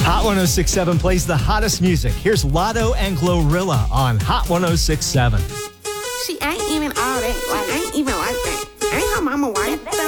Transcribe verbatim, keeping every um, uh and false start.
Hot one oh six point seven plays the hottest music. Here's Lotto and Glorilla on Hot one oh six point seven. She ain't even all that. Like, ain't even like that. Ain't her mama wife.